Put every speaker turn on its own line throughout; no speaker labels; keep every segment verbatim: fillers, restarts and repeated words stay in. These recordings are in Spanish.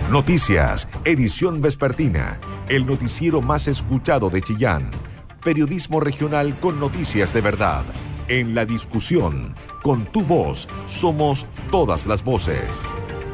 Noticias, edición vespertina, el noticiero más escuchado de Chillán. Periodismo regional con noticias de verdad. En la discusión, con tu voz, somos todas las voces.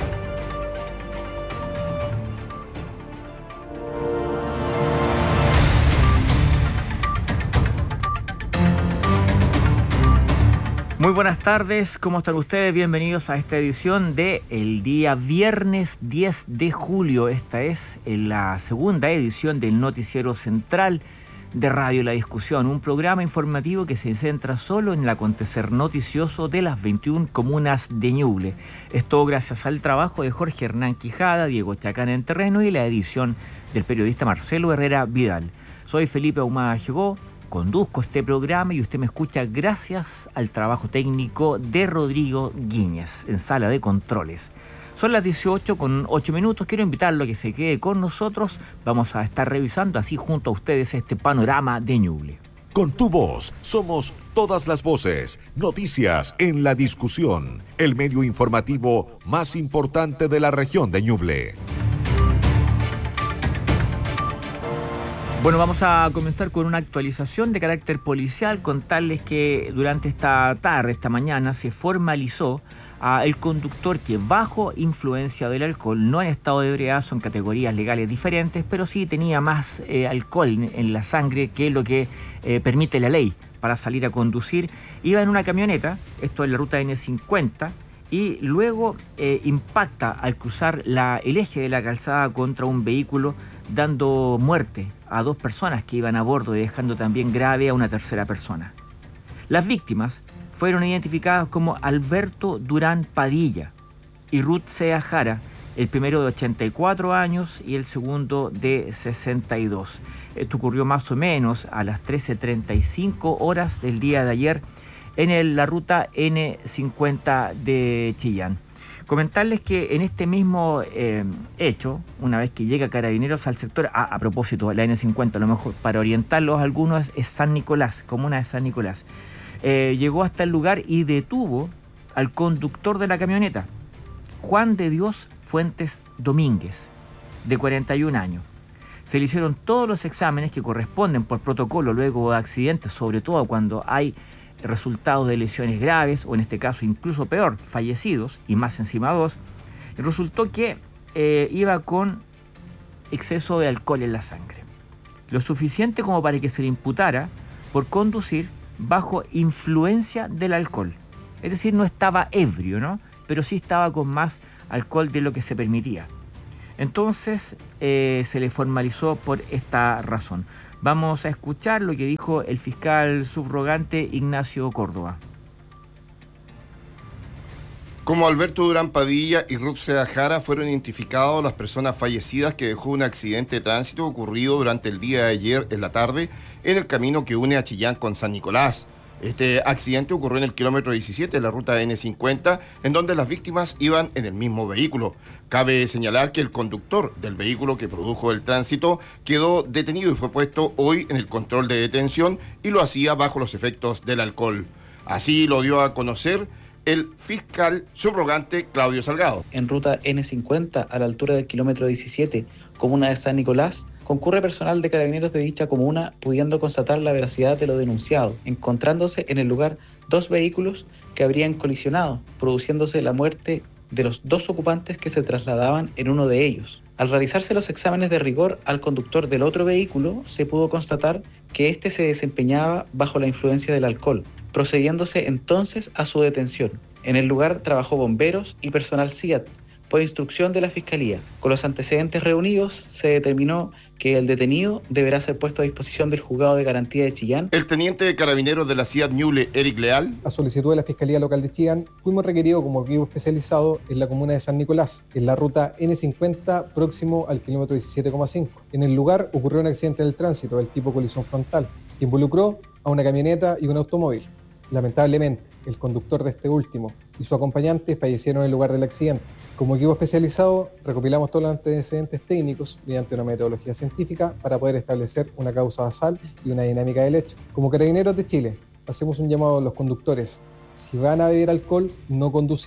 Muy buenas tardes, ¿cómo están ustedes? Bienvenidos a esta edición de el día viernes diez de julio. Esta es la segunda edición del Noticiero Central de Radio La Discusión, un programa informativo que se centra solo en el acontecer noticioso de las veintiuna comunas de Ñuble. Esto gracias al trabajo de Jorge Hernán Quijada, Diego Chacán en terreno y la edición del periodista Marcelo Herrera Vidal. Soy Felipe Ahumada Jegó. Conduzco este programa y usted me escucha gracias al trabajo técnico de Rodrigo Guíñez en sala de controles. Son las dieciocho con ocho minutos. Quiero invitarlo a que se quede con nosotros. Vamos a estar revisando así junto a ustedes este panorama de Ñuble.
Con tu voz, somos todas las voces. Noticias en la discusión. El medio informativo más importante de la región de Ñuble.
Bueno, vamos a comenzar con una actualización de carácter policial, contarles que durante esta tarde, esta mañana, se formalizó a el conductor que bajo influencia del alcohol, no en estado de ebriedad, son categorías legales diferentes, pero sí tenía más eh, alcohol en la sangre que lo que eh, permite la ley para salir a conducir. Iba en una camioneta, esto es la ruta ene cincuenta, y luego eh, impacta al cruzar la, el eje de la calzada contra un vehículo, dando muerte a dos personas que iban a bordo y dejando también grave a una tercera persona. Las víctimas fueron identificadas como Alberto Durán Padilla y Ruth Sea Jara, el primero de ochenta y cuatro años y el segundo de sesenta y dos. Esto ocurrió más o menos a las trece treinta y cinco horas del día de ayer en el, la ruta ene cincuenta de Chillán. Comentarles que en este mismo eh, hecho, una vez que llega Carabineros al sector, a, a propósito, la ene cincuenta, a lo mejor para orientarlos a algunos es, es San Nicolás, comuna de San Nicolás, eh, llegó hasta el lugar y detuvo al conductor de la camioneta, Juan de Dios Fuentes Domínguez, de cuarenta y un años. Se le hicieron todos los exámenes que corresponden por protocolo luego de accidentes, sobre todo cuando hay resultados de lesiones graves, o en este caso incluso peor, fallecidos, y más encima dos, y resultó que eh, iba con exceso de alcohol en la sangre. Lo suficiente como para que se le imputara por conducir bajo influencia del alcohol. Es decir, no estaba ebrio, ¿no? Pero sí estaba con más alcohol de lo que se permitía. Entonces eh, se le formalizó por esta razón. Vamos a escuchar lo que dijo el fiscal subrogante Ignacio Córdoba.
Como Alberto Durán Padilla y Ruth Sea Jara fueron identificados las personas fallecidas que dejó un accidente de tránsito ocurrido durante el día de ayer en la tarde en el camino que une a Chillán con San Nicolás. Este accidente ocurrió en el kilómetro diecisiete de la ruta ene cincuenta, en donde las víctimas iban en el mismo vehículo. Cabe señalar que el conductor del vehículo que produjo el tránsito quedó detenido y fue puesto hoy en el control de detención y lo hacía bajo los efectos del alcohol. Así lo dio a conocer el fiscal subrogante Claudio Salgado.
En ruta ene cincuenta, a la altura del kilómetro diecisiete, comuna de San Nicolás, concurre personal de Carabineros de dicha comuna, pudiendo constatar la veracidad de lo denunciado, encontrándose en el lugar dos vehículos que habrían colisionado, produciéndose la muerte de los dos ocupantes que se trasladaban en uno de ellos. Al realizarse los exámenes de rigor al conductor del otro vehículo, se pudo constatar que éste se desempeñaba bajo la influencia del alcohol, procediéndose entonces a su detención. En el lugar trabajó bomberos y personal C I A T, por instrucción de la Fiscalía. Con los antecedentes reunidos, se determinó que el detenido deberá ser puesto a disposición del Juzgado de Garantía de Chillán.
El teniente de Carabineros de la C I A T Ñuble, Eric Leal.
A solicitud de la Fiscalía Local de Chillán, fuimos requeridos como equipo especializado en la comuna de San Nicolás, en la ruta ene cincuenta, próximo al kilómetro diecisiete coma cinco. En el lugar ocurrió un accidente del tránsito del tipo colisión frontal, que involucró a una camioneta y un automóvil. Lamentablemente, el conductor de este último y su acompañante fallecieron en el lugar del accidente. Como equipo especializado, recopilamos todos los antecedentes técnicos mediante una metodología científica para poder establecer una causa basal y una dinámica del hecho. Como Carabineros de Chile, hacemos un llamado a los conductores. Si van a beber alcohol, no conducir.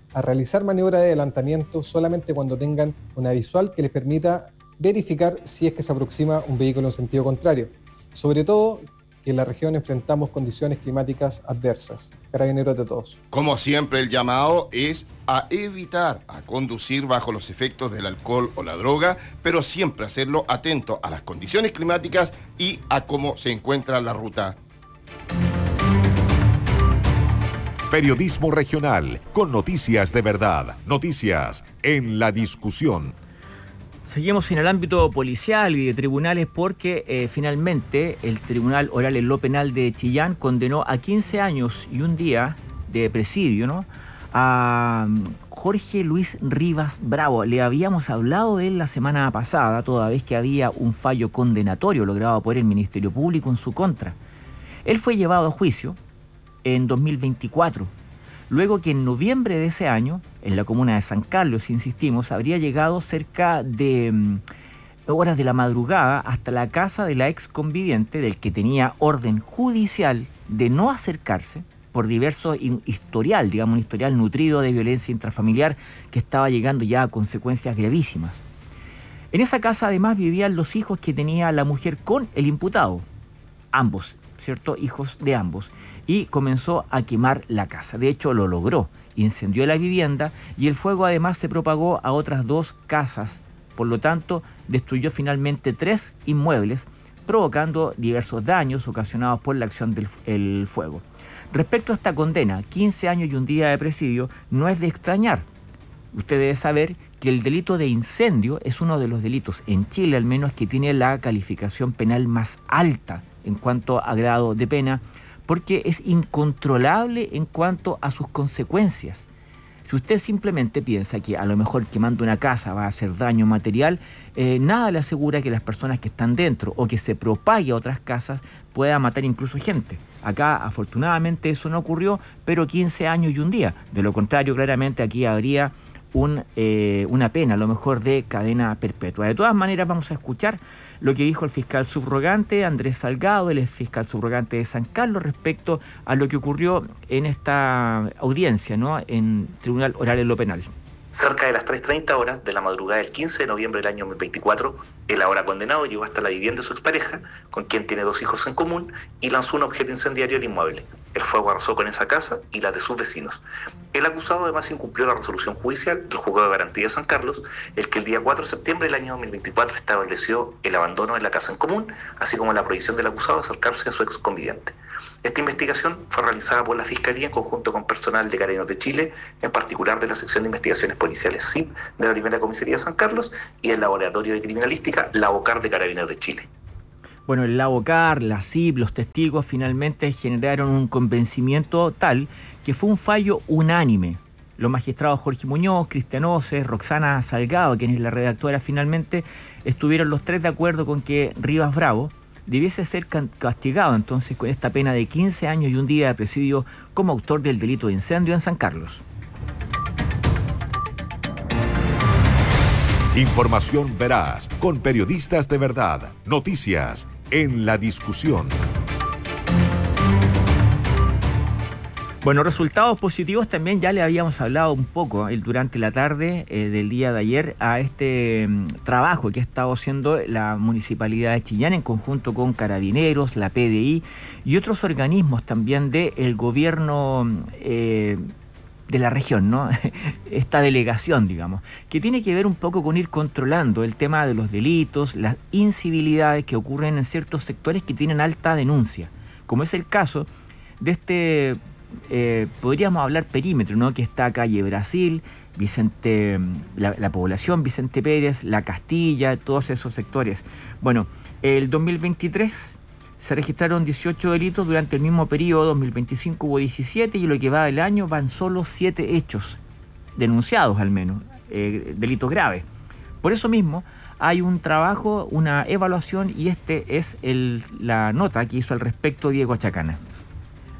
a realizar maniobra de adelantamiento solamente cuando tengan una visual que les permita verificar si es que se aproxima un vehículo en sentido contrario. Sobre todo, que en la región enfrentamos condiciones climáticas adversas. Carabineros de todos.
Como siempre, el llamado es a evitar a conducir bajo los efectos del alcohol o la droga, pero siempre hacerlo atento a las condiciones climáticas y a cómo se encuentra la ruta.
Periodismo regional, con noticias de verdad. Noticias en la discusión.
Seguimos en el ámbito policial y de tribunales porque eh, finalmente el Tribunal Oral en lo Penal de Chillán condenó a quince años y un día de presidio, ¿no?, a Jorge Luis Rivas Bravo. Le habíamos hablado de él la semana pasada, toda vez que había un fallo condenatorio logrado por el Ministerio Público en su contra. Él fue llevado a juicio en dos mil veinticuatro. Luego que en noviembre de ese año, en la comuna de San Carlos, insistimos, habría llegado cerca de um, horas de la madrugada hasta la casa de la ex conviviente del que tenía orden judicial de no acercarse por diverso historial, digamos un historial nutrido de violencia intrafamiliar que estaba llegando ya a consecuencias gravísimas. En esa casa además vivían los hijos que tenía la mujer con el imputado, ambos, ¿cierto?, hijos de ambos, y comenzó a quemar la casa. De hecho, lo logró. Incendió la vivienda y el fuego además se propagó a otras dos casas. Por lo tanto, destruyó finalmente tres inmuebles, provocando diversos daños ocasionados por la acción del el fuego. Respecto a esta condena, quince años y un día de presidio, no es de extrañar. Usted debe saber que el delito de incendio es uno de los delitos, en Chile al menos, que tiene la calificación penal más alta en cuanto a grado de pena, porque es incontrolable en cuanto a sus consecuencias. Si usted simplemente piensa que a lo mejor quemando una casa va a hacer daño material, eh, nada le asegura que las personas que están dentro o que se propague a otras casas pueda matar incluso gente. Acá afortunadamente eso no ocurrió, pero quince años y un día. De lo contrario, claramente aquí habría un, eh, una pena a lo mejor de cadena perpetua. De todas maneras, vamos a escuchar lo que dijo el fiscal subrogante Andrés Salgado, el ex fiscal subrogante de San Carlos, respecto a lo que ocurrió en esta audiencia, ¿no?, en Tribunal Oral en lo Penal.
Cerca de las tres treinta horas de la madrugada del quince de noviembre del año dos mil veinticuatro, el ahora condenado llegó hasta la vivienda de su expareja, con quien tiene dos hijos en común, y lanzó un objeto incendiario al inmueble. El fuego arrasó con esa casa y las de sus vecinos. El acusado además incumplió la resolución judicial del Juzgado de Garantía de San Carlos, el que el día cuatro de septiembre del año dos mil veinticuatro estableció el abandono de la casa en común, así como la prohibición del acusado de acercarse a su ex conviviente. Esta investigación fue realizada por la Fiscalía en conjunto con personal de Carabineros de Chile, en particular de la Sección de Investigaciones Policiales S I P de la Primera Comisaría de San Carlos y el Laboratorio de Criminalística, la OCAR de Carabineros de Chile.
Bueno, el LAOCAR, la S I P, los testigos finalmente generaron un convencimiento tal que fue un fallo unánime. Los magistrados Jorge Muñoz, Cristian Oces, Roxana Salgado, quien es la redactora finalmente, estuvieron los tres de acuerdo con que Rivas Bravo debiese ser castigado entonces con esta pena de quince años y un día de presidio como autor del delito de incendio en San Carlos.
Información veraz, con periodistas de verdad. Noticias en la discusión.
Bueno, resultados positivos también ya le habíamos hablado un poco eh, durante la tarde eh, del día de ayer a este eh, trabajo que ha estado haciendo la Municipalidad de Chillán en conjunto con Carabineros, la P D I y otros organismos también del gobierno eh, de la región, ¿no? Esta delegación, digamos, que tiene que ver un poco con ir controlando el tema de los delitos, las incivilidades que ocurren en ciertos sectores que tienen alta denuncia, como es el caso de este... Eh, podríamos hablar perímetro, ¿no?, que está calle Brasil, Vicente, la, la población Vicente Pérez, La Castilla, todos esos sectores. Bueno, el dos mil veintitrés se registraron dieciocho delitos, durante el mismo periodo, dos mil veinticinco hubo diecisiete y lo que va del año van solo siete hechos denunciados al menos, eh, delitos graves. Por eso mismo hay un trabajo, una evaluación y este es el, la nota que hizo al respecto Diego Chacana.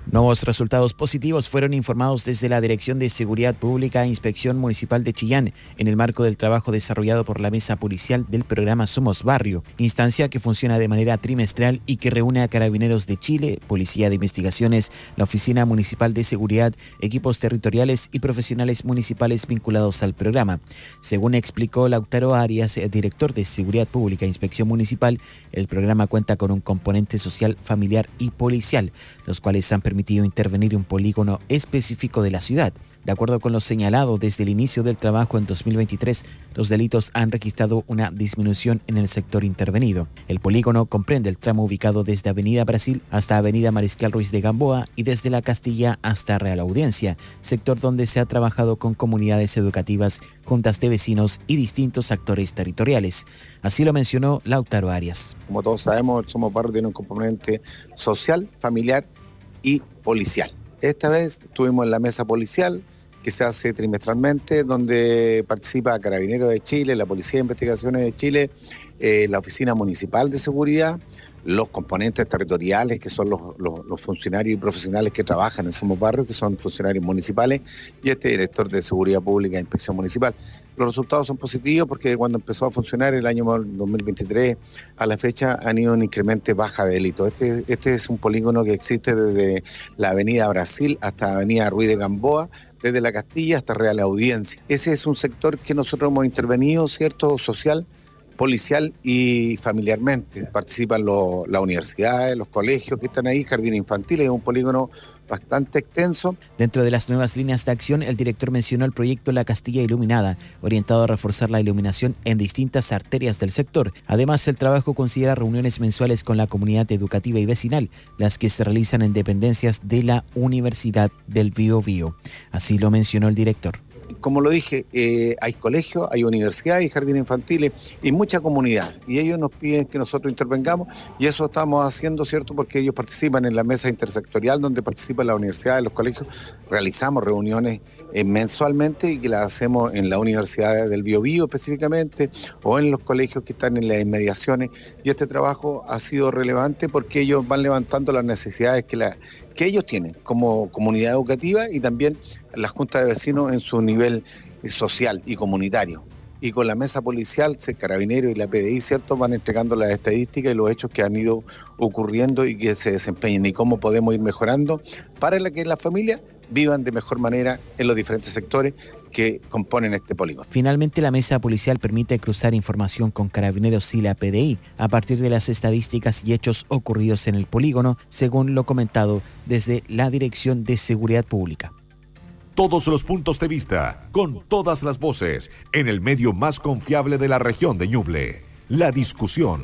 Nuevos resultados positivos fueron informados desde la Dirección de Seguridad Pública e Inspección Municipal de Chillán en el marco del trabajo desarrollado por la Mesa Policial del programa Somos Barrio, instancia que funciona de manera trimestral y que reúne a Carabineros de Chile, Policía de Investigaciones, la Oficina Municipal de Seguridad, equipos territoriales y profesionales municipales vinculados al programa. Según explicó Lautaro Arias, director de Seguridad Pública e Inspección Municipal, el programa cuenta con un componente social, familiar y policial, los cuales han permitido intervenir un polígono específico de la ciudad. De acuerdo con lo señalado, desde el inicio del trabajo en dos mil veintitrés, los delitos han registrado una disminución en el sector intervenido. El polígono comprende el tramo ubicado desde Avenida Brasil hasta Avenida Mariscal Ruiz de Gamboa y desde La Castilla hasta Real Audiencia, sector donde se ha trabajado con comunidades educativas, juntas de vecinos y distintos actores territoriales. Así lo mencionó Lautaro Arias.
Como todos sabemos, Somos Barrio tiene un componente social, familiar y policial. Esta vez estuvimos en la mesa policial que se hace trimestralmente, donde participa Carabineros de Chile, la Policía de Investigaciones de Chile, eh, la Oficina Municipal de Seguridad, los componentes territoriales, que son los, los, los funcionarios y profesionales que trabajan en Somos Barrio, que son funcionarios municipales, y este director de Seguridad Pública e Inspección Municipal. Los resultados son positivos porque cuando empezó a funcionar el año dos mil veintitrés a la fecha han ido un incremento baja de delitos. Este, este es un polígono que existe desde la Avenida Brasil hasta Avenida Ruiz de Gamboa, desde La Castilla hasta Real Audiencia. Ese es un sector que nosotros hemos intervenido, ¿cierto?, social, policial y familiarmente. Participan lo, las universidades, los colegios que están ahí, jardines infantiles, es un polígono bastante extenso.
Dentro de las nuevas líneas de acción, el director mencionó el proyecto La Castilla Iluminada, orientado a reforzar la iluminación en distintas arterias del sector. Además, el trabajo considera reuniones mensuales con la comunidad educativa y vecinal, las que se realizan en dependencias de la Universidad del Biobío. Así lo mencionó el director.
Como lo dije, eh, hay colegios, hay universidades, hay jardines infantiles y mucha comunidad. Y ellos nos piden que nosotros intervengamos y eso estamos haciendo, ¿cierto? Porque ellos participan en la mesa intersectorial donde participan las universidades, los colegios. Realizamos reuniones eh, mensualmente y que las hacemos en la Universidad del Biobío específicamente o en los colegios que están en las inmediaciones. Y este trabajo ha sido relevante porque ellos van levantando las necesidades que la que ellos tienen como comunidad educativa y también las juntas de vecinos en su nivel social y comunitario. Y con la mesa policial, Carabineros y la P D I, ¿cierto?, van entregando las estadísticas y los hechos que han ido ocurriendo y que se desempeñen y cómo podemos ir mejorando para que las familias vivan de mejor manera en los diferentes sectores que componen este polígono.
Finalmente, la mesa policial permite cruzar información con Carabineros y la P D I a partir de las estadísticas y hechos ocurridos en el polígono, según lo comentado desde la Dirección de Seguridad Pública.
Todos los puntos de vista, con todas las voces, en el medio más confiable de la región de Ñuble. La discusión.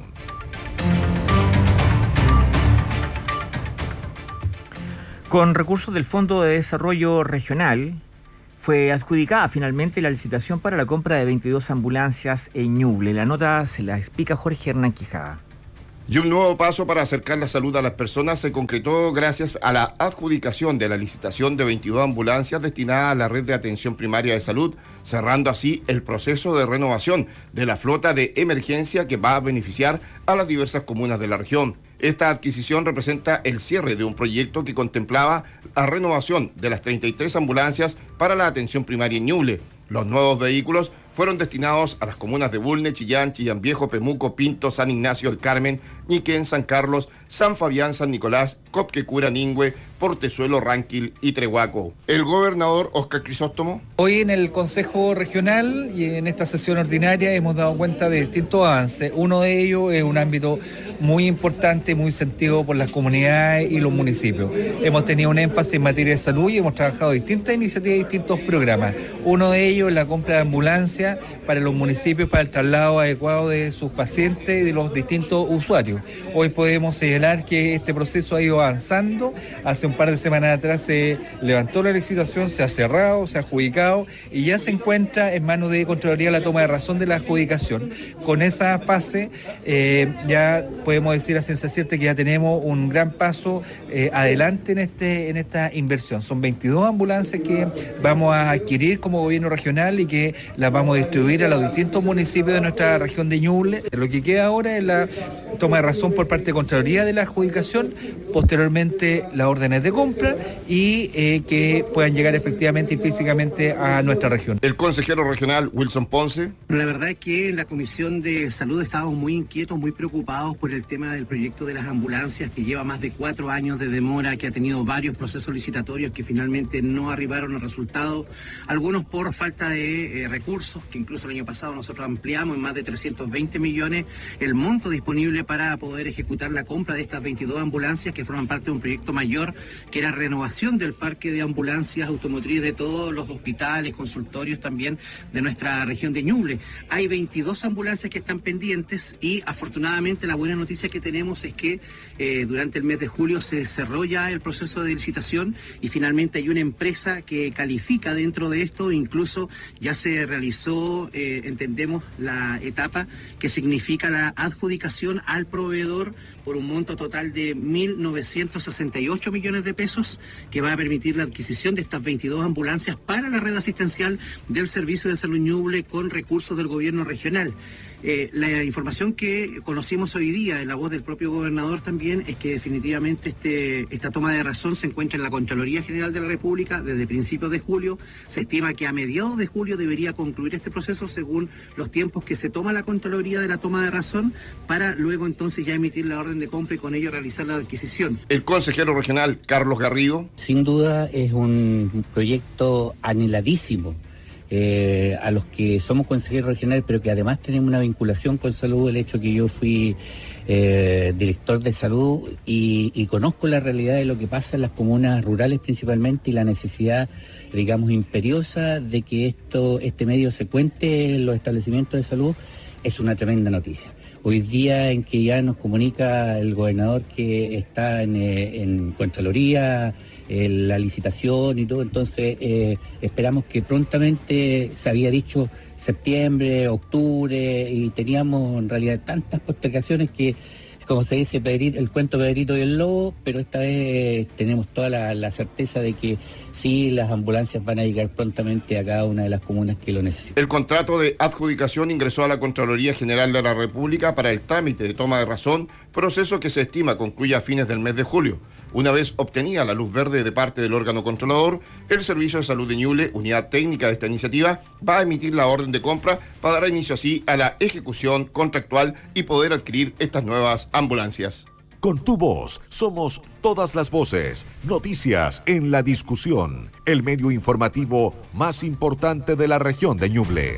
Con recursos del Fondo de Desarrollo Regional, fue adjudicada finalmente la licitación para la compra de veintidós ambulancias en Ñuble. La nota se la explica Jorge Hernán Quijada.
Y un nuevo paso para acercar la salud a las personas se concretó gracias a la adjudicación de la licitación de veintidós ambulancias destinadas a la red de atención primaria de salud, cerrando así el proceso de renovación de la flota de emergencia que va a beneficiar a las diversas comunas de la región. Esta adquisición representa el cierre de un proyecto que contemplaba la renovación de las treinta y tres ambulancias para la atención primaria en Ñuble. Los nuevos vehículos fueron destinados a las comunas de Bulne, Chillán, Chillán Viejo, Pemuco, Pinto, San Ignacio del Carmen, Ñiquén, San Carlos, San Fabián, San Nicolás, Copquecura, Ningüe, Portezuelo, Ranquil y Trehuaco. El gobernador Óscar Crisóstomo.
Hoy en el Consejo Regional y en esta sesión ordinaria hemos dado cuenta de distintos avances. Uno de ellos es un ámbito muy importante, muy sentido por las comunidades y los municipios. Hemos tenido un énfasis en materia de salud y hemos trabajado distintas iniciativas y distintos programas. Uno de ellos es la compra de ambulancias para los municipios para el traslado adecuado de sus pacientes y de los distintos usuarios. Hoy podemos señalar que este proceso ha ido avanzando. Hace un par de semanas atrás se levantó la licitación, se ha cerrado, se ha adjudicado y ya se encuentra en manos de Contraloría la toma de razón de la adjudicación. Con esa fase eh, ya podemos decir a ciencia cierta que ya tenemos un gran paso eh, adelante en, este, en esta inversión. Son veintidós ambulancias que vamos a adquirir como gobierno regional y que las vamos a distribuir a los distintos municipios de nuestra región de Ñuble. Lo que queda ahora es la toma de razón por parte de Contraloría de la adjudicación, posteriormente la orden órdenes de compra y eh, que puedan llegar efectivamente y físicamente a nuestra región.
El consejero regional Wilson Ponce.
La verdad es que en la Comisión de Salud estábamos muy inquietos, muy preocupados por el tema del proyecto de las ambulancias, que lleva más de cuatro años de demora, que ha tenido varios procesos licitatorios que finalmente no arribaron a resultados, algunos por falta de eh, recursos, que incluso el año pasado nosotros ampliamos en más de trescientos veinte millones el monto disponible para poder ejecutar la compra de estas veintidós ambulancias que forman parte de un proyecto mayor, que era renovación del parque de ambulancias automotriz de todos los hospitales, consultorios también de nuestra región de Ñuble. Hay veintidós ambulancias que están pendientes y afortunadamente la buena noticia que tenemos es que eh, durante el mes de julio se cerró ya el proceso de licitación y finalmente hay una empresa que califica dentro de esto, incluso ya se realizó, eh, entendemos, la etapa que significa la adjudicación al proveedor por un monto total de mil novecientos sesenta y ocho millones de pesos, que va a permitir la adquisición de estas veintidós ambulancias para la red asistencial del Servicio de Salud Ñuble con recursos del gobierno regional. Eh, la información que conocimos hoy día en la voz del propio gobernador también es que definitivamente este, esta toma de razón se encuentra en la Contraloría General de la República desde principios de julio. Se estima que a mediados de julio debería concluir este proceso según los tiempos que se toma la Contraloría de la toma de razón, para luego entonces ya emitir la orden de compra y con ello realizar la adquisición.
El consejero regional Carlos Garrido.
Sin duda es un proyecto anheladísimo. Eh, a los que somos consejeros regionales, pero que además tenemos una vinculación con salud, el hecho que yo fui eh, director de salud y, y conozco la realidad de lo que pasa en las comunas rurales principalmente y la necesidad, digamos, imperiosa de que esto, este medio se cuente en los establecimientos de salud, es una tremenda noticia. Hoy día en que ya nos comunica el gobernador que está en, en Contraloría, eh, la licitación y todo, entonces eh, esperamos que prontamente, se había dicho septiembre, octubre, y teníamos en realidad tantas postergaciones que, como se dice, Pedrito, el cuento Pedrito y el Lobo, pero esta vez tenemos toda la, la certeza de que sí, las ambulancias van a llegar prontamente a cada una de las comunas que lo necesitan.
El contrato de adjudicación ingresó a la Contraloría General de la República para el trámite de toma de razón, proceso que se estima concluye a fines del mes de julio. Una vez obtenida la luz verde de parte del órgano controlador, el Servicio de Salud de Ñuble, unidad técnica de esta iniciativa, va a emitir la orden de compra para dar inicio así a la ejecución contractual y poder adquirir estas nuevas ambulancias.
Con tu voz somos todas las voces. Noticias en la discusión. El medio informativo más importante de la región de Ñuble.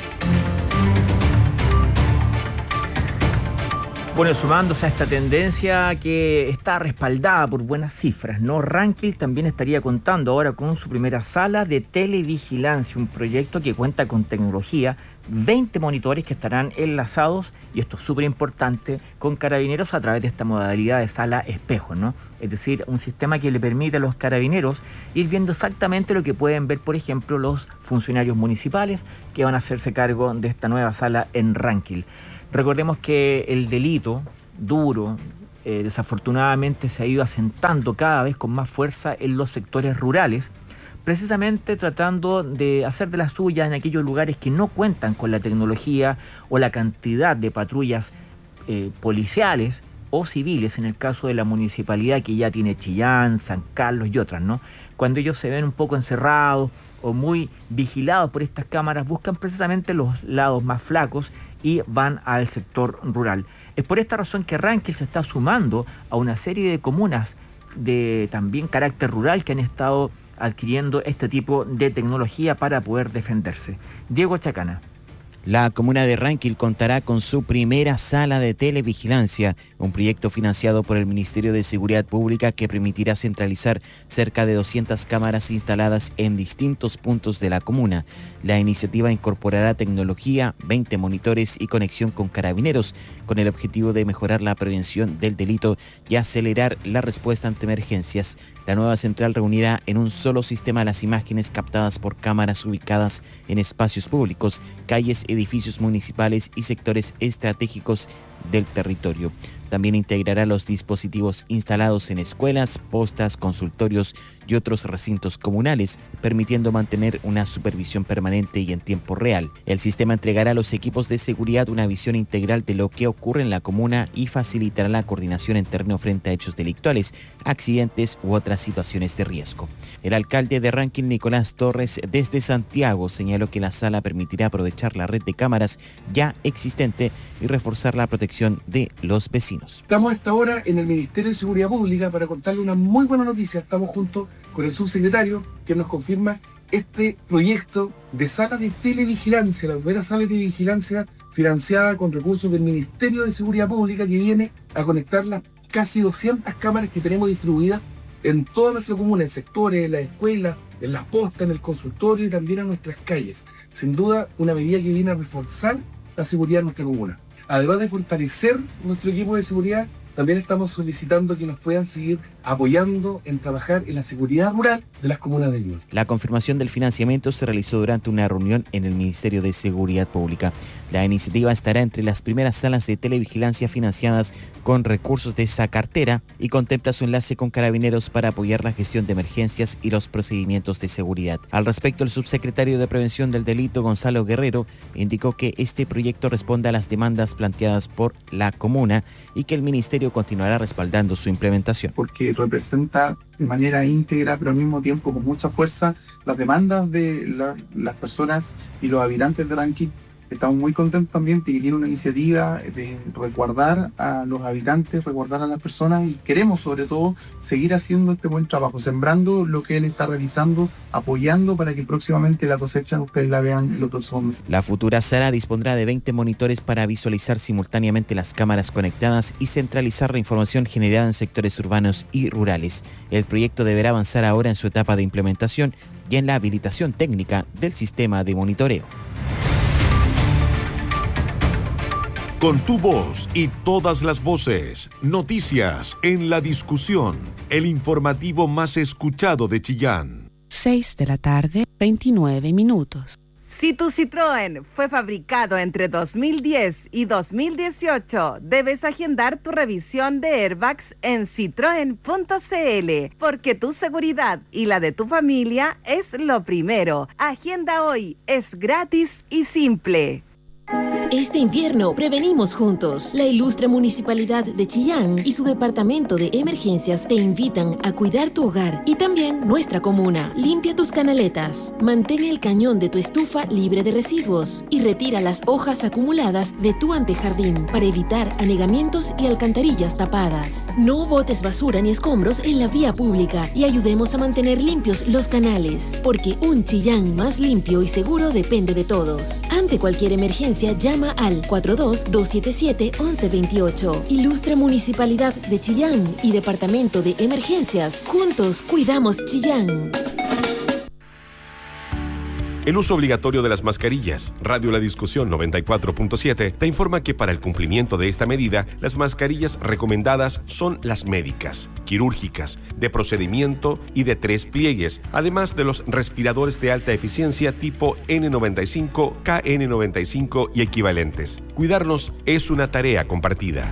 Bueno, sumándose a esta tendencia que está respaldada por buenas cifras, ¿no? Rankill también estaría contando ahora con su primera sala de televigilancia, un proyecto que cuenta con tecnología, veinte monitores que estarán enlazados, y esto es súper importante, con carabineros a través de esta modalidad de sala espejo, ¿no? Es decir, un sistema que le permite a los carabineros ir viendo exactamente lo que pueden ver, por ejemplo, los funcionarios municipales que van a hacerse cargo de esta nueva sala en Rankill. Recordemos que el delito duro, eh, desafortunadamente, se ha ido asentando cada vez con más fuerza en los sectores rurales, precisamente tratando de hacer de la suya en aquellos lugares que no cuentan con la tecnología o la cantidad de patrullas eh, policiales o civiles, en el caso de la municipalidad que ya tiene Chillán, San Carlos y otras, ¿no? Cuando ellos se ven un poco encerrados o muy vigilados por estas cámaras, buscan precisamente los lados más flacos y van al sector rural. Es por esta razón que Rankill se está sumando a una serie de comunas de también carácter rural que han estado adquiriendo este tipo de tecnología para poder defenderse. Diego Chacana.
La comuna de Rankill contará con su primera sala de televigilancia, un proyecto financiado por el Ministerio de Seguridad Pública que permitirá centralizar cerca de doscientas cámaras instaladas en distintos puntos de la comuna. La iniciativa incorporará tecnología, veinte monitores y conexión con carabineros, con el objetivo de mejorar la prevención del delito y acelerar la respuesta ante emergencias. La nueva central reunirá en un solo sistema las imágenes captadas por cámaras ubicadas en espacios públicos, calles, edificios municipales y sectores estratégicos del territorio. También integrará los dispositivos instalados en escuelas, postas, consultorios y otros recintos comunales, permitiendo mantener una supervisión permanente y en tiempo real. El sistema entregará a los equipos de seguridad una visión integral de lo que ocurre en la comuna y facilitará la coordinación en terreno frente a hechos delictuales, accidentes u otras situaciones de riesgo. El alcalde de Rankin, Nicolás Torres, desde Santiago, señaló que la sala permitirá aprovechar la red de cámaras ya existente y reforzar la protección de los vecinos.
Estamos a esta hora en el Ministerio de Seguridad Pública para contarle una muy buena noticia. Estamos junto con el subsecretario que nos confirma este proyecto de sala de televigilancia, la primera sala de vigilancia financiada con recursos del Ministerio de Seguridad Pública, que viene a conectar las casi doscientas cámaras que tenemos distribuidas en toda nuestra comuna, en sectores, en las escuelas, en las postas, en el consultorio y también en nuestras calles. Sin duda, una medida que viene a reforzar la seguridad de nuestra comuna. Además de fortalecer nuestro equipo de seguridad, también estamos solicitando que nos puedan seguir apoyando en trabajar en la seguridad rural de las comunas de Ñuble.
La confirmación del financiamiento se realizó durante una reunión en el Ministerio de Seguridad Pública. La iniciativa estará entre las primeras salas de televigilancia financiadas con recursos de esta cartera y contempla su enlace con Carabineros para apoyar la gestión de emergencias y los procedimientos de seguridad. Al respecto, el subsecretario de Prevención del Delito, Gonzalo Guerrero, indicó que este proyecto responde a las demandas planteadas por la comuna y que el ministerio continuará respaldando su implementación.
Porque representa de manera íntegra, pero al mismo tiempo con mucha fuerza, las demandas de la, las personas y los habitantes de Rankin. Estamos muy contentos también de que tiene una iniciativa de resguardar a los habitantes, resguardar a las personas, y queremos sobre todo seguir haciendo este buen trabajo, sembrando lo que él está realizando, apoyando para que próximamente la cosecha ustedes la vean en los próximos meses.
La futura sala dispondrá de veinte monitores para visualizar simultáneamente las cámaras conectadas y centralizar la información generada en sectores urbanos y rurales. El proyecto deberá avanzar ahora en su etapa de implementación y en la habilitación técnica del sistema de monitoreo.
Con tu voz y todas las voces, noticias en la discusión, el informativo más escuchado de Chillán.
seis de la tarde, veintinueve minutos.
Si tu Citroën fue fabricado entre dos mil diez y dos mil dieciocho, debes agendar tu revisión de airbags en citroen punto c l, porque tu seguridad y la de tu familia es lo primero. Agenda hoy, es gratis y simple.
Este invierno prevenimos juntos. La ilustre Municipalidad de Chillán y su Departamento de Emergencias te invitan a cuidar tu hogar y también nuestra comuna. Limpia tus canaletas, mantén el cañón de tu estufa libre de residuos y retira las hojas acumuladas de tu antejardín para evitar anegamientos y alcantarillas tapadas. No botes basura ni escombros en la vía pública y ayudemos a mantener limpios los canales, porque un Chillán más limpio y seguro depende de todos. Ante cualquier emergencia, llama al cuatro dos dos siete siete, once veintiocho. Ilustre Municipalidad de Chillán y Departamento de Emergencias. Juntos cuidamos Chillán.
El uso obligatorio de las mascarillas. Radio La Discusión noventa y cuatro punto siete te informa que para el cumplimiento de esta medida, las mascarillas recomendadas son las médicas, quirúrgicas, de procedimiento y de tres pliegues, además de los respiradores de alta eficiencia tipo ene noventa y cinco, ka ene noventa y cinco y equivalentes. Cuidarnos es una tarea compartida.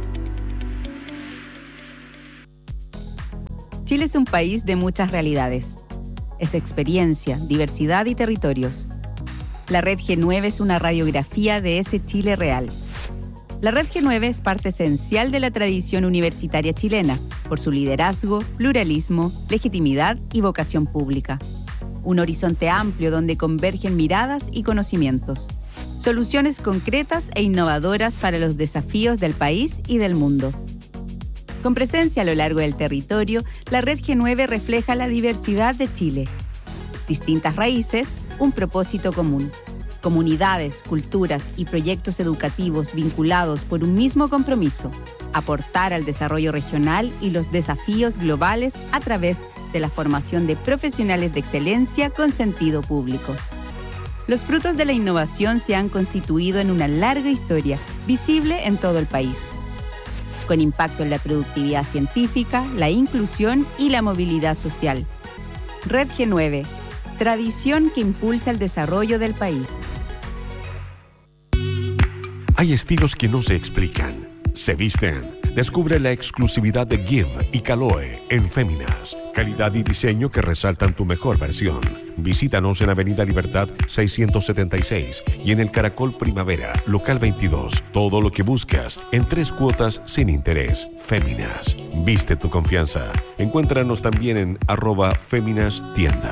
Chile es un país de muchas realidades. Es experiencia, diversidad y territorios. La Red G nueve es una radiografía de ese Chile real. La Red G nueve es parte esencial de la tradición universitaria chilena, por su liderazgo, pluralismo, legitimidad y vocación pública. Un horizonte amplio donde convergen miradas y conocimientos. Soluciones concretas e innovadoras para los desafíos del país y del mundo. Con presencia a lo largo del territorio, la Red G nueve refleja la diversidad de Chile. Distintas raíces, un propósito común. Comunidades, culturas y proyectos educativos vinculados por un mismo compromiso: aportar al desarrollo regional y los desafíos globales a través de la formación de profesionales de excelencia con sentido público. Los frutos de la innovación se han constituido en una larga historia, visible en todo el país, con impacto en la productividad científica, la inclusión y la movilidad social. Red G nueve, tradición que impulsa el desarrollo del país.
Hay estilos que no se explican, se visten. Descubre la exclusividad de Give y Caloe en Féminas. Calidad y diseño que resaltan tu mejor versión. Visítanos en Avenida Libertad seiscientos setenta y seis y en el Caracol Primavera, local veintidós. Todo lo que buscas en tres cuotas sin interés. Féminas. Viste tu confianza. Encuéntranos también en arroba Féminas Tienda.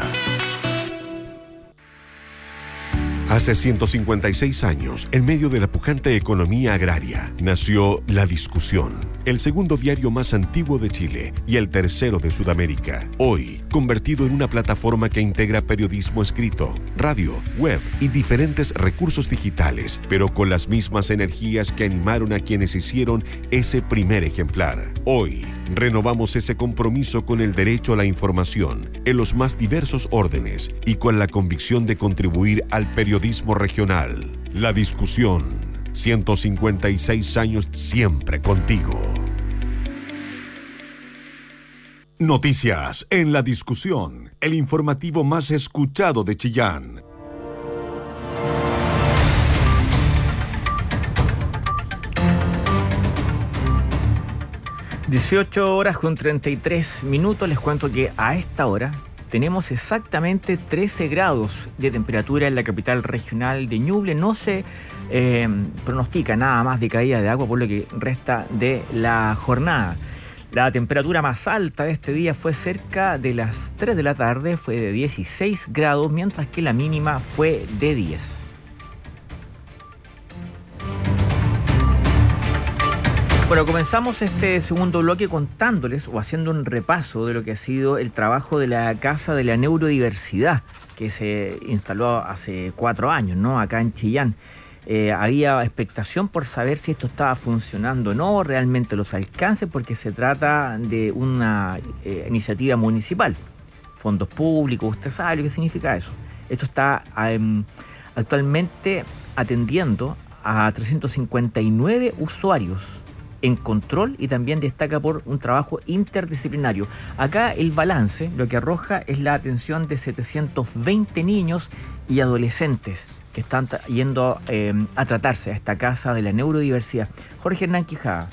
Hace ciento cincuenta y seis años, en medio de la pujante economía agraria, nació La Discusión, el segundo diario más antiguo de Chile y el tercero de Sudamérica. Hoy, convertido en una plataforma que integra periodismo escrito, radio, web y diferentes recursos digitales, pero con las mismas energías que animaron a quienes hicieron ese primer ejemplar. Hoy, renovamos ese compromiso con el derecho a la información en los más diversos órdenes y con la convicción de contribuir al periodismo regional. La Discusión. ciento cincuenta y seis años siempre contigo. Noticias en La Discusión, el informativo más escuchado de Chillán.
dieciocho horas con treinta y tres minutos. Les cuento que a esta hora tenemos exactamente trece grados de temperatura en la capital regional de Ñuble. No se eh, pronostica nada más de caída de agua por lo que resta de la jornada. La temperatura más alta de este día fue cerca de las tres de la tarde, fue de dieciséis grados, mientras que la mínima fue de diez. Bueno, comenzamos este segundo bloque contándoles o haciendo un repaso de lo que ha sido el trabajo de la Casa de la Neurodiversidad, que se instaló hace cuatro años, ¿no? Acá en Chillán. Eh, había expectación por saber si esto estaba funcionando o no, realmente los alcances, porque se trata de una eh, iniciativa municipal. Fondos públicos, usted sabe lo que significa eso. Esto está um, actualmente atendiendo a trescientos cincuenta y nueve usuarios en control y también destaca por un trabajo interdisciplinario. Acá el balance, lo que arroja es la atención de setecientos veinte niños y adolescentes que están yendo eh, a tratarse a esta Casa de la Neurodiversidad. Jorge Hernán Quijada.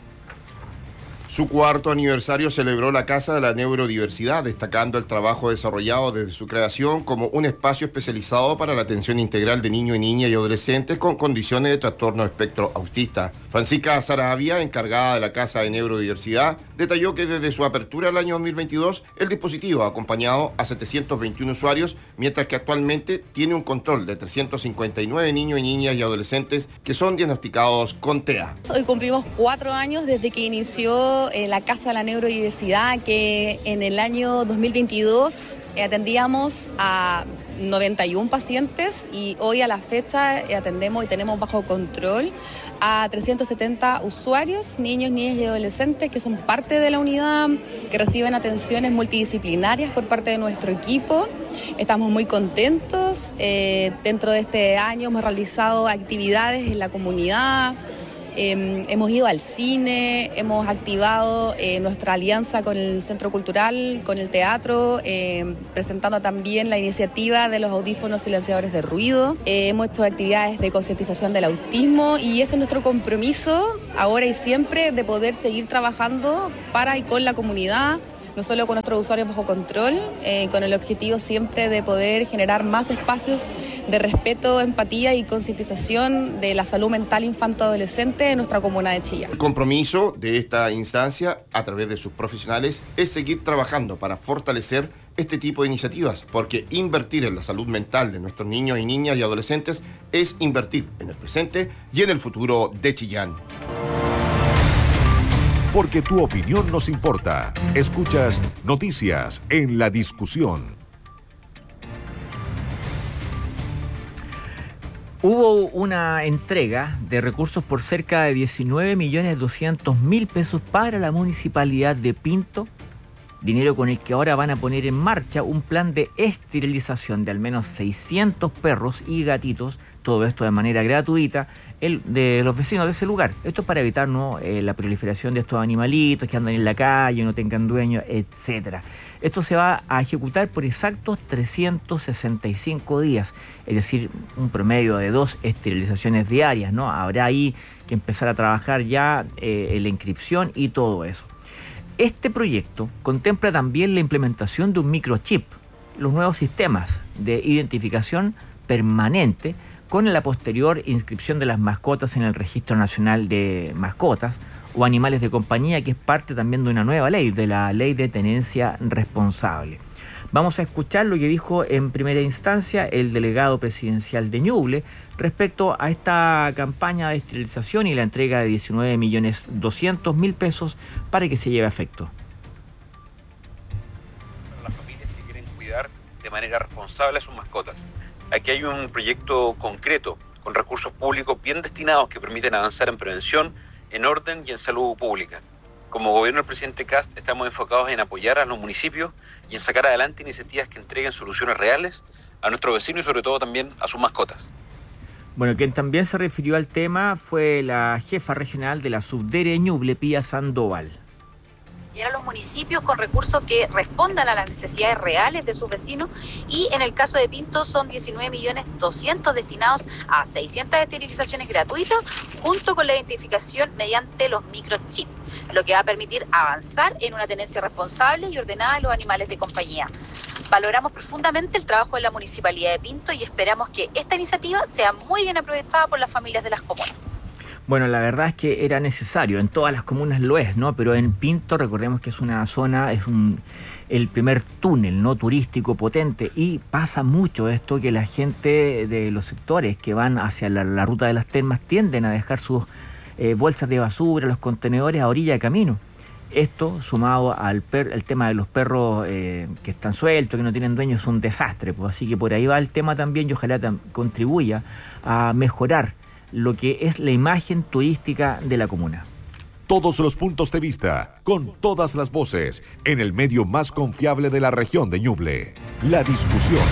Su cuarto aniversario celebró la Casa de la Neurodiversidad, destacando el trabajo desarrollado desde su creación como un espacio especializado para la atención integral de niños y niñas y adolescentes con condiciones de trastorno espectro autista. Francisca Saravia, encargada de la Casa de Neurodiversidad, detalló que desde su apertura el año dos mil veintidós, el dispositivo ha acompañado a setecientos veintiuno usuarios, mientras que actualmente tiene un control de trescientos cincuenta y nueve niños y niñas y adolescentes que son diagnosticados con T E A.
Hoy cumplimos cuatro años desde que inició eh, la Casa de la Neurodiversidad, que en el año dos mil veintidós eh, atendíamos a noventa y uno pacientes y hoy a la fecha eh, atendemos y tenemos bajo control a trescientos setenta usuarios, niños, niñas y adolescentes que son parte de la unidad, que reciben atenciones multidisciplinarias por parte de nuestro equipo. Estamos muy contentos. Eh, dentro de este año hemos realizado actividades en la comunidad. Eh, hemos ido al cine, hemos activado eh, nuestra alianza con el Centro Cultural, con el teatro, eh, presentando también la iniciativa de los audífonos silenciadores de ruido. Eh, hemos hecho actividades de concientización del autismo y ese es nuestro compromiso ahora y siempre de poder seguir trabajando para y con la comunidad, no solo con nuestros usuarios bajo control, eh, con el objetivo siempre de poder generar más espacios de respeto, empatía y concientización de la salud mental infanto-adolescente en nuestra comuna de Chillán.
El compromiso de esta instancia, a través de sus profesionales, es seguir trabajando para fortalecer este tipo de iniciativas, porque invertir en la salud mental de nuestros niños y niñas y adolescentes es invertir en el presente y en el futuro de Chillán.
Porque tu opinión nos importa. Escuchas Noticias en La Discusión.
Hubo una entrega de recursos por cerca de diecinueve millones doscientos mil pesos para la municipalidad de Pinto, dinero con el que ahora van a poner en marcha un plan de esterilización de al menos seiscientos perros y gatitos todo esto de manera gratuita, el, de los vecinos de ese lugar. Esto es para evitar, ¿no?, eh, la proliferación de estos animalitos que andan en la calle, no tengan dueños, etcétera. Esto se va a ejecutar por exactos trescientos sesenta y cinco días, es decir, un promedio de dos esterilizaciones diarias, ¿no? Habrá ahí que empezar a trabajar ya eh, en la inscripción y todo eso. Este proyecto contempla también la implementación de un microchip, los nuevos sistemas de identificación permanente con la posterior inscripción de las mascotas en el Registro Nacional de Mascotas o Animales de Compañía, que es parte también de una nueva ley, de la Ley de Tenencia Responsable. Vamos a escuchar lo que dijo en primera instancia el delegado presidencial de Ñuble respecto a esta campaña de esterilización y la entrega de diecinueve millones doscientos mil pesos para que se lleve a efecto.
Para las familias que quieren cuidar de manera responsable a sus mascotas. Aquí hay un proyecto concreto con recursos públicos bien destinados que permiten avanzar en prevención, en orden y en salud pública. Como gobierno del presidente Kast estamos enfocados en apoyar a los municipios y en sacar adelante iniciativas que entreguen soluciones reales a nuestros vecinos y sobre todo también a sus mascotas.
Bueno, quien también se refirió al tema fue la jefa regional de la Subdere Ñuble, Pía Sandoval.
Y a los municipios con recursos que respondan a las necesidades reales de sus vecinos, y en el caso de Pinto son diecinueve millones doscientos destinados a seiscientas esterilizaciones gratuitas junto con la identificación mediante los microchips, lo que va a permitir avanzar en una tenencia responsable y ordenada de los animales de compañía. Valoramos profundamente el trabajo de la Municipalidad de Pinto y esperamos que esta iniciativa sea muy bien aprovechada por las familias de las comunas.
Bueno, la verdad es que era necesario, en todas las comunas lo es, ¿no? Pero en Pinto recordemos que es una zona, es un el primer túnel, ¿no?, turístico potente, y pasa mucho esto que la gente de los sectores que van hacia la, la ruta de las termas tienden a dejar sus eh, bolsas de basura, los contenedores a orilla de camino. Esto, sumado al per, el tema de los perros eh, que están sueltos, que no tienen dueños, es un desastre, pues. Así que por ahí va el tema también, y ojalá tam- contribuya a mejorar lo que es la imagen turística de la comuna.
Todos los puntos de vista, con todas las voces, en el medio más confiable de la región de Ñuble. La discusión.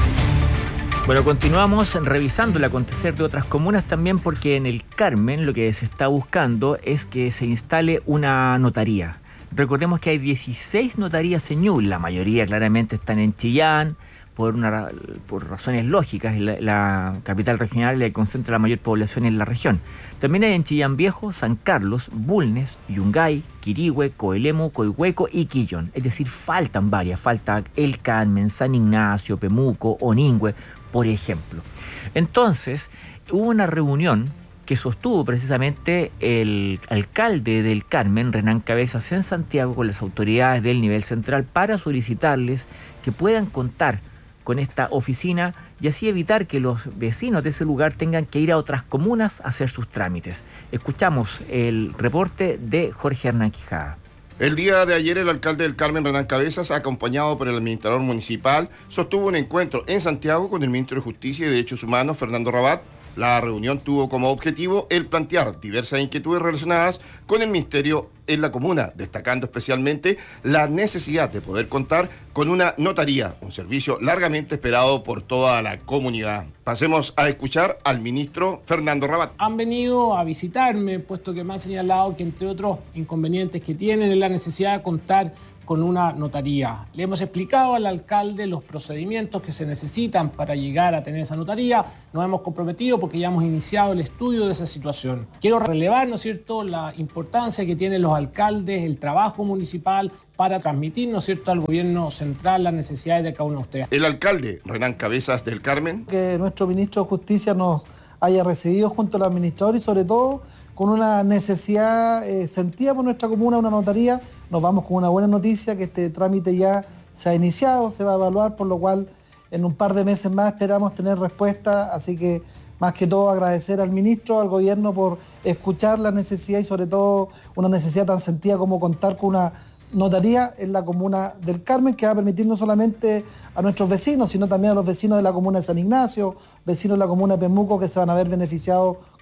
Bueno, continuamos revisando el acontecer de otras comunas también, porque en el Carmen lo que se está buscando es que se instale una notaría. Recordemos que hay dieciséis notarías en Ñuble, la mayoría claramente están en Chillán, por, una, por razones lógicas, la, la capital regional le concentra la mayor población en la región. También hay en Chillán Viejo, San Carlos, Bulnes, Yungay, Quirihue, Coelemu, Coihueco y Quillón. Es decir, faltan varias, falta El Carmen, San Ignacio, Pemuco, Oningüe, por ejemplo. Entonces, hubo una reunión que sostuvo precisamente el alcalde del Carmen, Renán Cabezas, en Santiago, con las autoridades del nivel central para solicitarles que puedan contar con esta oficina y así evitar que los vecinos de ese lugar tengan que ir a otras comunas a hacer sus trámites. Escuchamos el reporte de Jorge Hernán Quijada.
El día de ayer el alcalde del Carmen, Renán Cabezas, acompañado por el administrador municipal, sostuvo un encuentro en Santiago con el ministro de Justicia y Derechos Humanos, Fernando Rabat. La reunión tuvo como objetivo el plantear diversas inquietudes relacionadas con el ministerio en la comuna, destacando especialmente la necesidad de poder contar con una notaría, un servicio largamente esperado por toda la comunidad. Pasemos a escuchar al ministro Fernando Rabat.
Han venido a visitarme, puesto que me han señalado que entre otros inconvenientes que tienen es la necesidad de contar con una notaría. Le hemos explicado al alcalde los procedimientos que se necesitan para llegar a tener esa notaría. Nos hemos comprometido porque ya hemos iniciado el estudio de esa situación. Quiero relevar, ¿no es cierto?, la importancia que tienen los alcaldes, el trabajo municipal para transmitir, ¿no es cierto?, al gobierno central las necesidades de cada uno de ustedes.
El alcalde Renán Cabezas del Carmen.
Que nuestro ministro de Justicia nos haya recibido junto al administrador y sobre todo con una necesidad eh, sentida por nuestra comuna, una notaría. Nos vamos con una buena noticia, que este trámite ya se ha iniciado, se va a evaluar, por lo cual en un par de meses más esperamos tener respuesta, así que más que todo agradecer al ministro, al gobierno por escuchar la necesidad y sobre todo una necesidad tan sentida como contar con una notaría en la comuna del Carmen, que va a permitir no solamente a nuestros vecinos, sino también a los vecinos de la comuna de San Ignacio, vecinos de la comuna de Pemuco, que se van a ver beneficiados con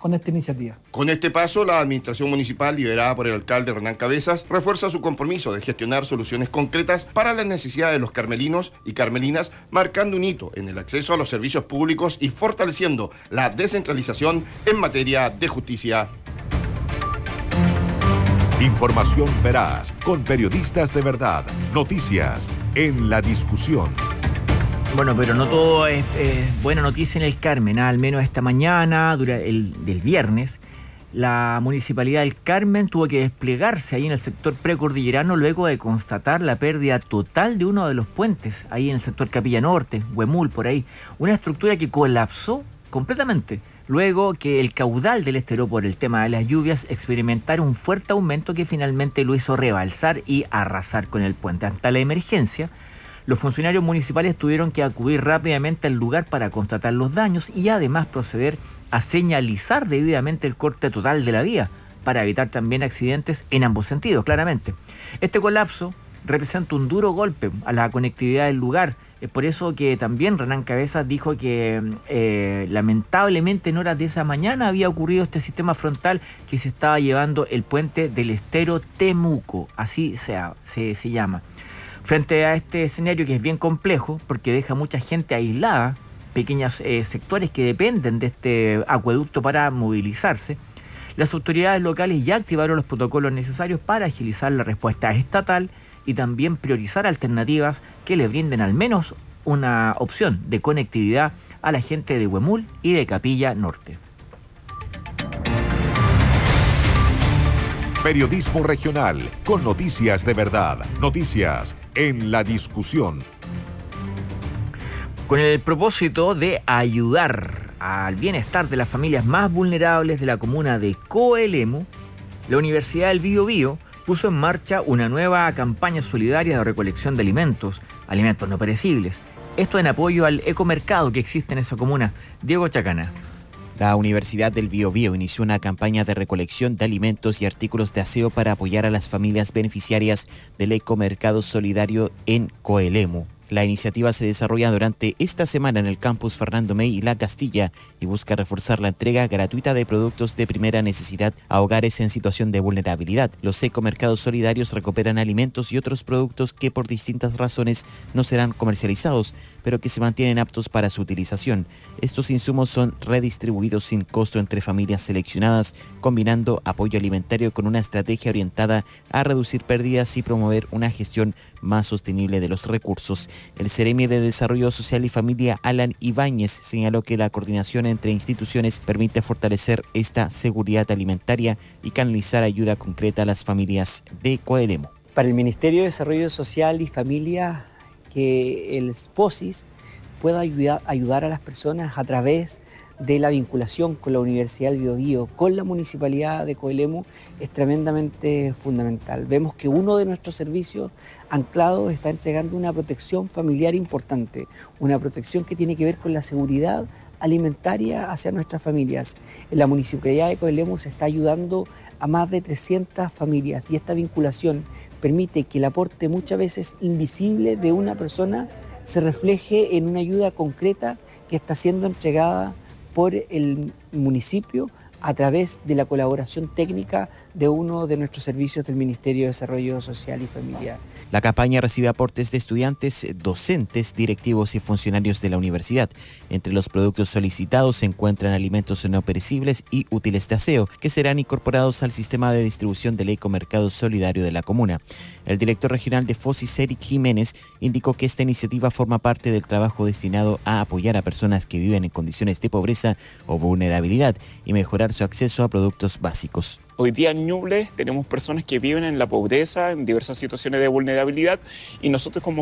con esta iniciativa.
Con este paso, la administración municipal, liderada por el alcalde Hernán Cabezas, refuerza su compromiso de gestionar soluciones concretas para las necesidades de los carmelinos y carmelinas, marcando un hito en el acceso a los servicios públicos y fortaleciendo la descentralización en materia de justicia.
Información veraz, con periodistas de verdad. Noticias en la discusión.
Bueno, pero no todo es eh, buena noticia en el Carmen. ¿eh? Al menos esta mañana, dura el, del viernes, la Municipalidad del Carmen tuvo que desplegarse ahí en el sector precordillerano luego de constatar la pérdida total de uno de los puentes, ahí en el sector Capilla Norte, Huemul, por ahí. Una estructura que colapsó completamente, luego que el caudal del Estero por el tema de las lluvias experimentara un fuerte aumento que finalmente lo hizo rebalsar y arrasar con el puente. Hasta la emergencia, los funcionarios municipales tuvieron que acudir rápidamente al lugar para constatar los daños y además proceder a señalizar debidamente el corte total de la vía para evitar también accidentes en ambos sentidos, claramente. Este colapso representa un duro golpe a la conectividad del lugar. Es por eso que también Hernán Cabezas dijo que eh, lamentablemente en horas de esa mañana había ocurrido este sistema frontal que se estaba llevando el puente del Estero Temuco, así se, se, se llama. Frente a este escenario que es bien complejo porque deja mucha gente aislada, pequeños eh, sectores que dependen de este acueducto para movilizarse, las autoridades locales ya activaron los protocolos necesarios para agilizar la respuesta estatal y también priorizar alternativas que le brinden al menos una opción de conectividad a la gente de Huemul y de Capilla Norte.
Periodismo regional, con noticias de verdad. Noticias en la discusión.
Con el propósito de ayudar al bienestar de las familias más vulnerables de la comuna de Coelemu, la Universidad del Biobío puso en marcha una nueva campaña solidaria de recolección de alimentos, alimentos no perecibles. Esto en apoyo al ecomercado que existe en esa comuna. Diego Chacana.
La Universidad del Biobío inició una campaña de recolección de alimentos y artículos de aseo para apoyar a las familias beneficiarias del ecomercado solidario en Coelemu. La iniciativa se desarrolla durante esta semana en el campus Fernando Mey y La Castilla y busca reforzar la entrega gratuita de productos de primera necesidad a hogares en situación de vulnerabilidad. Los ecomercados solidarios recuperan alimentos y otros productos que por distintas razones no serán comercializados, pero que se mantienen aptos para su utilización. Estos insumos son redistribuidos sin costo entre familias seleccionadas, combinando apoyo alimentario con una estrategia orientada a reducir pérdidas y promover una gestión más sostenible de los recursos. El Seremi de Desarrollo Social y Familia, Alan Ibáñez, señaló que la coordinación entre instituciones permite fortalecer esta seguridad alimentaria y canalizar ayuda concreta a las familias de Coelemu.
Para el Ministerio de Desarrollo Social y Familia, que el SPOSIS pueda ayudar, ayudar a las personas a través de la vinculación con la Universidad del Biobío, con la Municipalidad de Coelemu, es tremendamente fundamental. Vemos que uno de nuestros servicios anclados está entregando una protección familiar importante, una protección que tiene que ver con la seguridad alimentaria hacia nuestras familias. En la Municipalidad de Coelemu se está ayudando a más de trescientas familias y esta vinculación permite que el aporte muchas veces invisible de una persona se refleje en una ayuda concreta que está siendo entregada por el municipio a través de la colaboración técnica de uno de nuestros servicios del Ministerio de Desarrollo Social y Familiar.
La campaña recibe aportes de estudiantes, docentes, directivos y funcionarios de la universidad. Entre los productos solicitados se encuentran alimentos no perecibles y útiles de aseo, que serán incorporados al sistema de distribución del ecomercado solidario de la comuna. El director regional de FOSIS, Eric Jiménez, indicó que esta iniciativa forma parte del trabajo destinado a apoyar a personas que viven en condiciones de pobreza o vulnerabilidad y mejorar su acceso a productos básicos.
Hoy día en Ñuble tenemos personas que viven en la pobreza, en diversas situaciones de vulnerabilidad, y nosotros como